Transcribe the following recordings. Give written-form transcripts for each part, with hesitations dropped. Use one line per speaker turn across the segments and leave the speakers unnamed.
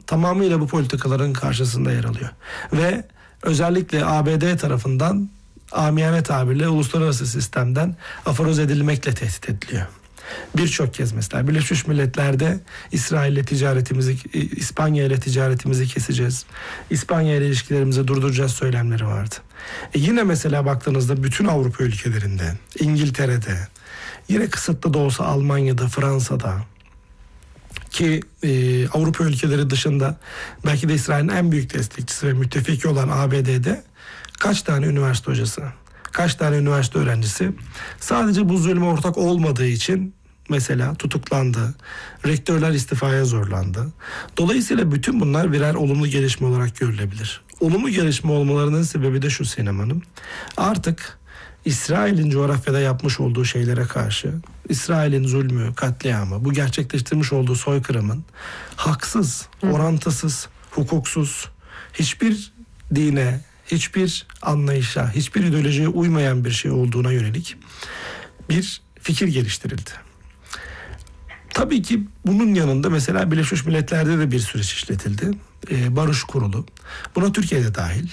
tamamıyla bu politikaların karşısında yer alıyor. Ve özellikle ABD tarafından amiyane tabirle uluslararası sistemden aforoz edilmekle tehdit ediliyor. Birçok kez mesela Birleşmiş Milletler'de İsrail ile ticaretimizi, İspanya ile ticaretimizi keseceğiz, İspanya ile ilişkilerimizi durduracağız söylemleri vardı. Yine mesela baktığınızda bütün Avrupa ülkelerinde, İngiltere'de, yine kısıtlı da olsa Almanya'da, Fransa'da ki Avrupa ülkeleri dışında belki de İsrail'in en büyük destekçisi ve müttefiki olan ABD'de kaç tane üniversite hocası, kaç tane üniversite öğrencisi sadece bu zulme ortak olmadığı için mesela tutuklandı, rektörler istifaya zorlandı. Dolayısıyla bütün bunlar birer olumlu gelişme olarak görülebilir. Olumlu gelişme olmalarının sebebi de şu Sinem Hanım. Artık İsrail'in coğrafyada yapmış olduğu şeylere karşı, İsrail'in zulmü, katliamı, bu gerçekleştirmiş olduğu soykırımın haksız, orantısız, hukuksuz, hiçbir dine, hiçbir anlayışa, hiçbir ideolojiye uymayan bir şey olduğuna yönelik bir fikir geliştirildi. Tabii ki bunun yanında mesela Birleşmiş Milletler'de de bir süreç işletildi. Barış Kurulu. Buna Türkiye'de dahil.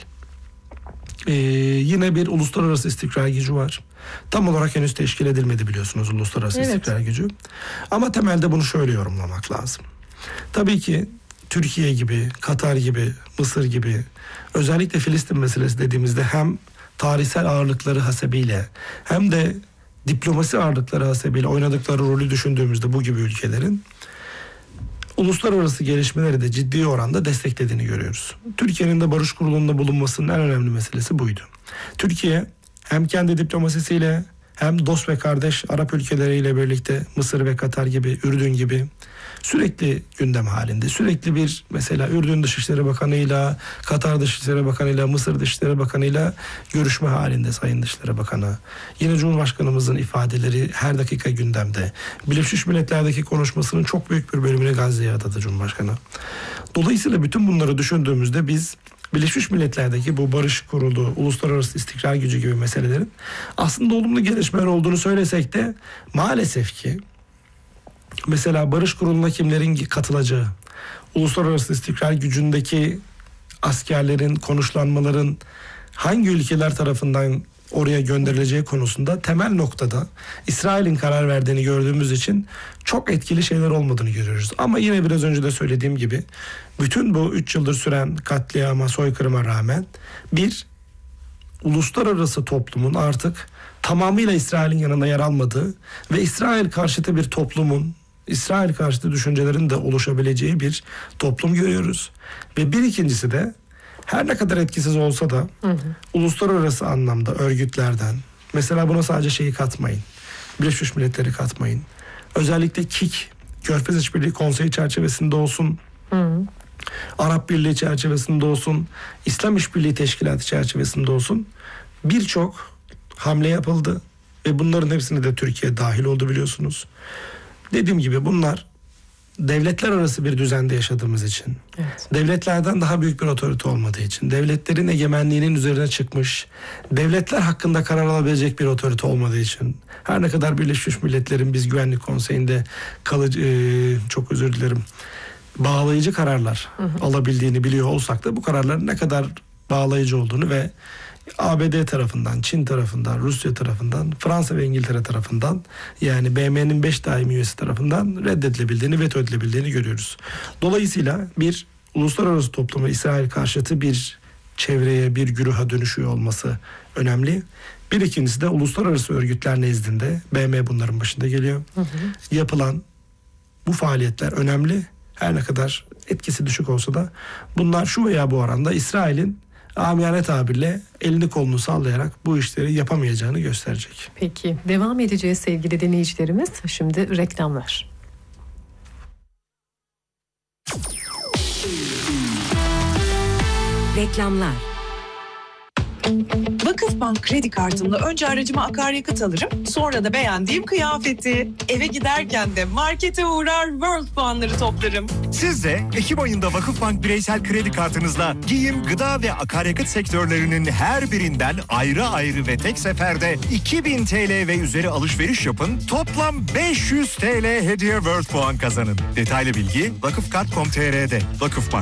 Yine bir uluslararası istikrar gücü var. Tam olarak henüz teşkil edilmedi biliyorsunuz uluslararası istikrar gücü. Ama temelde bunu şöyle yorumlamak lazım. Tabii ki Türkiye gibi, Katar gibi, Mısır gibi özellikle Filistin meselesi dediğimizde hem tarihsel ağırlıkları hasebiyle hem de diplomasi ağırlıkları hasebiyle oynadıkları rolü düşündüğümüzde bu gibi ülkelerin uluslararası gelişmeleri de ciddi oranda desteklediğini görüyoruz. Türkiye'nin de Barış Kurulu'nda bulunmasının en önemli meselesi buydu. Türkiye hem kendi diplomasisiyle hem dost ve kardeş Arap ülkeleriyle birlikte Mısır ve Katar gibi, Ürdün gibi sürekli gündem halinde. Sürekli bir mesela Ürdün Dışişleri Bakanı'yla, Katar Dışişleri Bakanı'yla, Mısır Dışişleri Bakanı'yla görüşme halinde Sayın Dışişleri Bakanı. Yine Cumhurbaşkanımızın ifadeleri her dakika gündemde. Birleşmiş Milletler'deki konuşmasının çok büyük bir bölümünü Gazze'ye adadı Cumhurbaşkanı. Dolayısıyla bütün bunları düşündüğümüzde biz Birleşmiş Milletler'deki bu barış kurulu, uluslararası istikrar gücü gibi meselelerin aslında olumlu gelişmeler olduğunu söylesek de maalesef ki mesela barış kuruluna kimlerin katılacağı, uluslararası istikrar gücündeki askerlerin, konuşlanmaların hangi ülkeler tarafından oraya gönderileceği konusunda temel noktada İsrail'in karar verdiğini gördüğümüz için çok etkili şeyler olmadığını görüyoruz. Ama yine biraz önce de söylediğim gibi bütün bu 3 yıldır süren katliama, soykırıma rağmen bir uluslararası toplumun artık tamamıyla İsrail'in yanında yer almadığı ve İsrail karşıtı bir toplumun, İsrail karşıtı düşüncelerin de oluşabileceği bir toplum görüyoruz. Ve bir ikincisi de her ne kadar etkisiz olsa da uluslararası anlamda örgütlerden, mesela buna sadece şeyi katmayın, Birleşmiş Milletleri katmayın. Özellikle KİK, Körfez İşbirliği Konseyi çerçevesinde olsun, Arap Birliği çerçevesinde olsun, İslam İşbirliği Teşkilatı çerçevesinde olsun birçok hamle yapıldı. Ve bunların hepsine de Türkiye dahil oldu biliyorsunuz. Dediğim gibi bunlar devletler arası bir düzende yaşadığımız için, devletlerden daha büyük bir otorite olmadığı için, devletlerin egemenliğinin üzerine çıkmış, devletler hakkında karar alabilecek bir otorite olmadığı için, her ne kadar Birleşmiş Milletler'in biz Güvenlik Konseyi'nde çok özür dilerim, bağlayıcı kararlar alabildiğini biliyor olsak da bu kararların ne kadar bağlayıcı olduğunu ve ABD tarafından, Çin tarafından, Rusya tarafından, Fransa ve İngiltere tarafından yani BM'nin 5 daimi üyesi tarafından reddedilebildiğini, veto edilebildiğini görüyoruz. Dolayısıyla bir uluslararası topluma İsrail karşıtı bir çevreye, bir güruha dönüşüyor olması önemli. Bir ikincisi de uluslararası örgütler nezdinde, BM bunların başında geliyor. Yapılan bu faaliyetler önemli. Her ne kadar etkisi düşük olsa da bunlar şu veya bu oranda İsrail'in amiyane tabirle elini kolunu sallayarak bu işleri yapamayacağını gösterecek.
Peki devam edeceğiz sevgili dinleyicilerimiz. Şimdi reklamlar.
Reklamlar.
Vakıfbank kredi kartımla önce aracıma akaryakıt alırım, sonra da beğendiğim kıyafeti. Eve giderken de markete uğrar, World puanları toplarım.
Siz de Ekim ayında Vakıfbank bireysel kredi kartınızla giyim, gıda ve akaryakıt sektörlerinin her birinden ayrı ayrı ve tek seferde 2000 TL ve üzeri alışveriş yapın. Toplam 500 TL hediye World puan kazanın. Detaylı bilgi vakıfkart.com.tr'de. Vakıfbank.